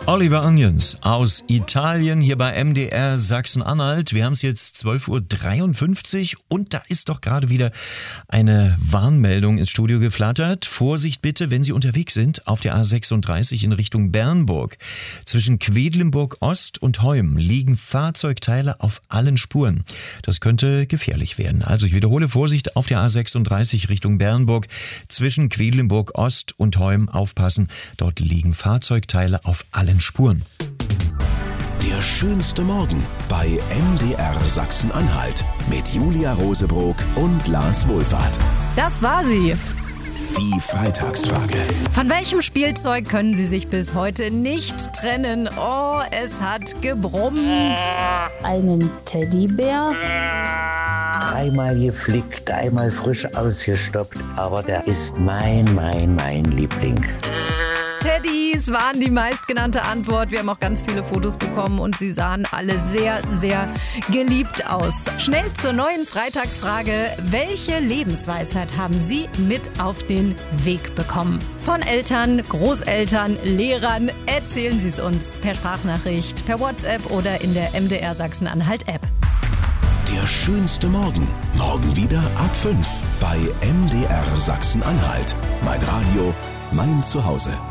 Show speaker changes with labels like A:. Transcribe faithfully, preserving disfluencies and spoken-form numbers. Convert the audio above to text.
A: Oliver Onions aus Italien hier bei M D R Sachsen-Anhalt. Wir haben es jetzt zwölf Uhr dreiundfünfzig und da ist doch gerade wieder eine Warnmeldung ins Studio geflattert. Vorsicht bitte, wenn Sie unterwegs sind auf der A sechsunddreißig in Richtung Bernburg. Zwischen Quedlinburg Ost und Heum liegen Fahrzeugteile auf allen Spuren. Das könnte gefährlich werden. Also ich wiederhole, Vorsicht auf der A sechsunddreißig Richtung Bernburg. Zwischen Quedlinburg Ost und Heum aufpassen. Dort liegen Fahrzeugteile auf allen Spuren.
B: Der schönste Morgen bei M D R Sachsen-Anhalt mit Julia Rosebrock und Lars Wohlfahrt.
C: Das war sie.
B: Die Freitagsfrage.
C: Von welchem Spielzeug können Sie sich bis heute nicht trennen? Oh, es hat gebrummt.
D: Einen Teddybär.
E: Dreimal geflickt, einmal frisch ausgestopft, aber der ist mein, mein, mein Liebling.
C: Teddys waren die meistgenannte Antwort. Wir haben auch ganz viele Fotos bekommen und sie sahen alle sehr, sehr geliebt aus. Schnell zur neuen Freitagsfrage. Welche Lebensweisheit haben Sie mit auf den Weg bekommen? Von Eltern, Großeltern, Lehrern. Erzählen Sie es uns per Sprachnachricht, per WhatsApp oder in der M D R Sachsen-Anhalt-App.
B: Der schönste Morgen. Morgen wieder ab fünf bei M D R Sachsen-Anhalt. Mein Radio, mein Zuhause.